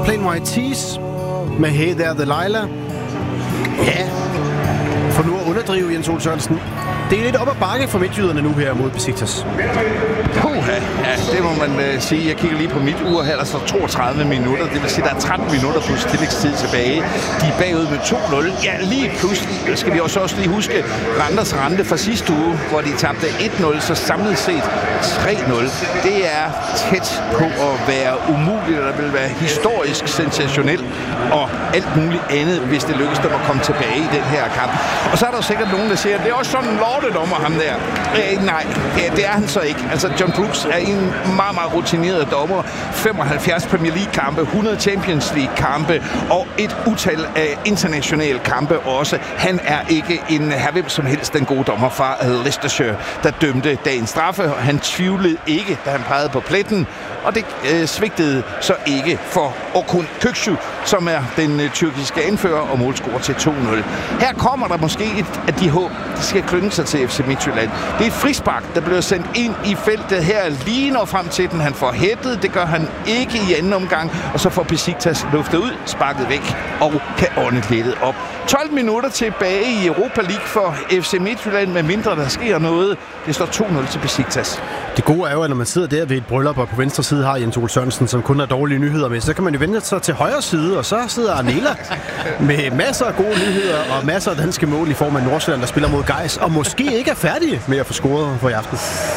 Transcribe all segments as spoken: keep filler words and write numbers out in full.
Plain White Tees med Hey There Delilah. Ja, for nu at underdrive Jens Ole Sørensen. Det er lidt op ad bakke for midtjyderne nu her mod Besiktas. Puha, ja, det må man uh, sige. Jeg kigger lige på mit ur her, der står toogtredive minutter. Det vil sige, der er tretten minutter plus tillægstid tilbage. De er bagud med to nul. Ja, lige pludselig skal vi også, også lige huske Randers rente fra sidste uge, hvor de tabte et nul, så samlet set tre nul. Det er tæt på at være umuligt, og der vil være historisk sensationelt og alt muligt andet, hvis det lykkes dem at komme tilbage i den her kamp. Og så er der sikkert nogen, der siger, at det er også sådan en lortedommer, ham der. Øh, nej, ja, det er han så ikke. Altså, John Brooks er en meget, meget rutineret dommer. femoghalvfjerds Premier League-kampe, hundrede Champions League-kampe og et utal af internationale kampe også. Han er ikke en herved som helst den gode dommer fra Leicestershire, der dømte dagens straffe. Han tvivlede ikke, da han pegede på pletten, og det øh, svigtede så ikke for Orkun Kökçü, som er den øh, tyrkiske anfører og målscorer til to nul. Her kommer der måske et af de håb, de skal klynge sig til F C Midtjylland. Det er et frispark, der bliver sendt ind i feltet her, lige når frem til den. Han får hættet, det gør han ikke i anden omgang, og så får Besiktas luftet ud, sparket væk og kan ånde lettet op. tolv minutter tilbage i Europa League for F C Midtjylland, med mindre der sker noget. Det står to nul til Besiktas. Det gode er jo, at når man sidder der ved et bryllup, og på venstre side har Jens Ole Sørensen, som kun har dårlige nyheder med, så kan man jo vende sig til højre side, og så sidder Arnela med masser af gode nyheder og masser af danske mål i form af Nordsjælland, der spiller mod Gais, og måske ikke er færdige med at få scoret for i aften.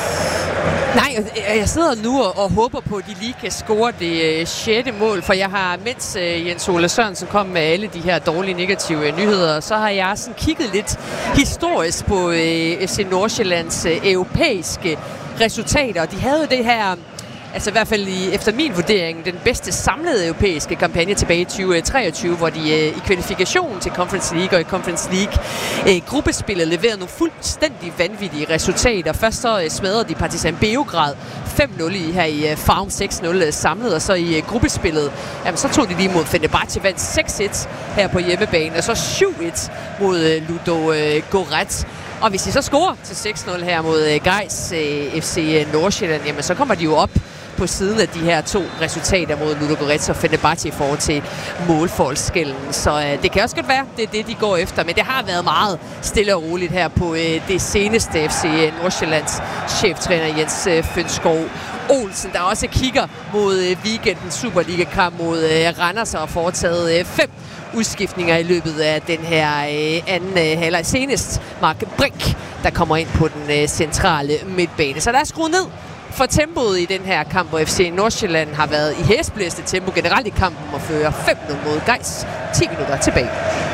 Nej, jeg sidder nu og, og håber på, at de lige kan score det øh, sjette mål, for jeg har, mens øh, Jens Ole Sørensen kom med alle de her dårlige negative øh, nyheder, så har jeg sådan kigget lidt historisk på øh, F C Nordsjællands øh, europæiske resultater. De havde jo det her, altså i hvert fald i, efter min vurdering, den bedste samlede europæiske kampagne tilbage i tyve treogtyve, hvor de øh, i kvalifikationen til Conference League og i Conference League øh, gruppespillet leverede nogle fuldstændig vanvittige resultater. Først så øh, smadrede de Partizan Beograd fem nul i her i øh, Farum seks nul øh, samlet, og så i øh, gruppespillet, jamen, så tog de lige mod Fenerbahce, vandt seks et her på hjemmebane, og så syv et mod øh, Ludo øh, Gorets. Og hvis de så scorer til seks nul her mod øh, Gais øh, F C Nordsjælland, jamen så kommer de jo op på siden af de her to resultater mod Ludogorets og Fenerbahce i forhold til målforskellen. Så øh, det kan også godt være, det er det, de går efter. Men det har været meget stille og roligt her på øh, det seneste F C Nordsjællands cheftræner Jens øh, Fønskov Olsen, der også kigger mod øh, weekendens Superliga-kamp mod øh, Randers og har foretaget øh, fem udskiftninger i løbet af den her øh, anden øh, halvleg. Senest Mark Brink, der kommer ind på den øh, centrale midtbane. Så der er skruet ned for tempoet i den her kamp, hvor F C Nordsjælland har været i hæsblæste tempo generelt i kampen og fører fem nul mod Gais. ti minutter tilbage.